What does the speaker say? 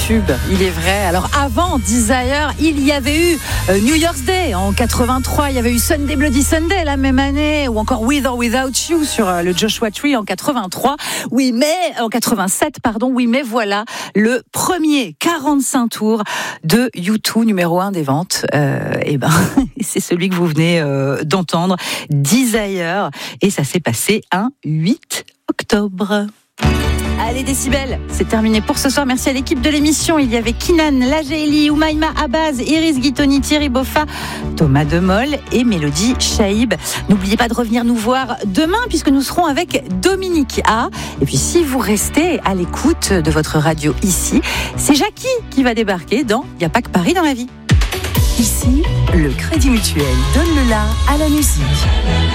tubes, il est vrai. Alors avant Desire, il y avait eu New Year's Day en 83, il y avait eu Sunday Bloody Sunday la même année, ou encore With or Without You sur le Joshua Tree en 83. Oui, mais en 87, pardon. Oui, mais voilà le premier 45 tours de U2, numéro 1 des ventes. C'est celui que vous venez d'entendre, Desire, et ça s'est passé un 8 octobre. Allez Décibel, c'est terminé pour ce soir. Merci à l'équipe de l'émission. Il y avait Kinan, Lajeli, Oumaima Abaz, Iris Guitoni, Thierry Boffa, Thomas Demol et Mélodie Chaïb. N'oubliez pas de revenir nous voir demain puisque nous serons avec Dominique A. Et puis si vous restez à l'écoute de votre radio ici, c'est Jackie qui va débarquer dans Y a pas que Paris dans la vie. Ici, le Crédit Mutuel donne le la à la musique.